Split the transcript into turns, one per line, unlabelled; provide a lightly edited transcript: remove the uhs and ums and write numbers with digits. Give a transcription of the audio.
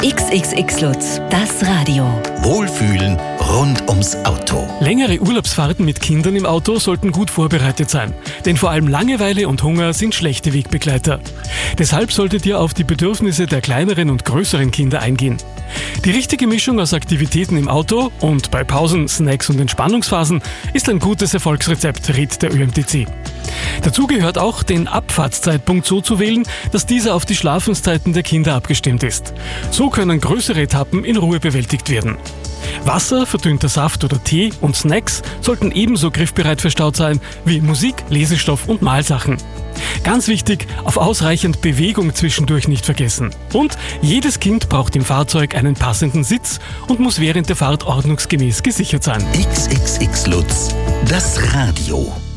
XXX Lutz, das Radio.
Wohlfühlen rund ums Auto.
Längere Urlaubsfahrten mit Kindern im Auto sollten gut vorbereitet sein. Denn vor allem Langeweile und Hunger sind schlechte Wegbegleiter. Deshalb solltet ihr auf die Bedürfnisse der kleineren und größeren Kinder eingehen. Die richtige Mischung aus Aktivitäten im Auto und bei Pausen, Snacks und Entspannungsphasen ist ein gutes Erfolgsrezept, rät der ÖMTC. Dazu gehört auch, den Abfahrtszeitpunkt so zu wählen, dass dieser auf die Schlafenszeiten der Kinder abgestimmt ist. So können größere Etappen in Ruhe bewältigt werden. Wasser, verdünnter Saft oder Tee und Snacks sollten ebenso griffbereit verstaut sein wie Musik, Lesestoff und Malsachen. Ganz wichtig, auf ausreichend Bewegung zwischendurch nicht vergessen. Und jedes Kind braucht im Fahrzeug einen passenden Sitz und muss während der Fahrt ordnungsgemäß gesichert sein.
XXX Lutz, das Radio.